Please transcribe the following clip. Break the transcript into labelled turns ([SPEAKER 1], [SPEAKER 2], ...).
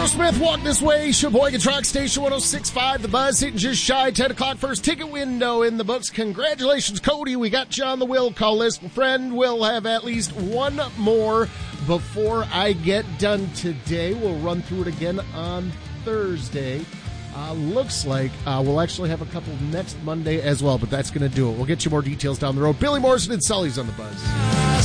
[SPEAKER 1] Aerosmith, Walk This Way, Sheboygan Truck Station 106.5, The Buzz, hitting just shy, 10 o'clock, first ticket window in the books. Congratulations, Cody. We got you on the will call list. My friend, we'll have at least one more before I get done today. We'll run through it again on Thursday. Looks like we'll actually have a couple next Monday as well, but that's going to do it. We'll get you more details down the road. Billy Morrison and Sully's on the Buzz.